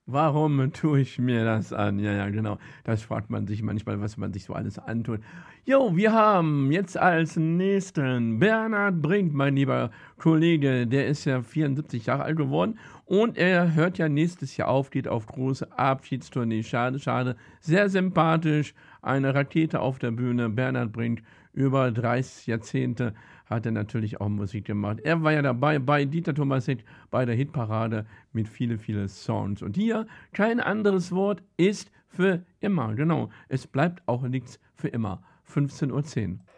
Warum tue ich mir das an? Ja, ja, genau. Das fragt man sich manchmal, was man sich so alles antut. Jo, wir haben jetzt als nächsten Bernhard Brink, mein lieber Kollege. Der ist ja 74 Jahre alt geworden und er hört ja nächstes Jahr auf, geht auf große Abschiedstournee. Schade, schade. Sehr sympathisch. Eine Rakete auf der Bühne. Bernhard Brink, über 30 Jahrzehnte hat er natürlich auch Musik gemacht. Er war ja dabei bei Dieter Thomas Heck bei der Hitparade mit viele Songs. Und hier kein anderes Wort ist für immer. Genau, es bleibt auch nichts für immer. 15:10 Uhr.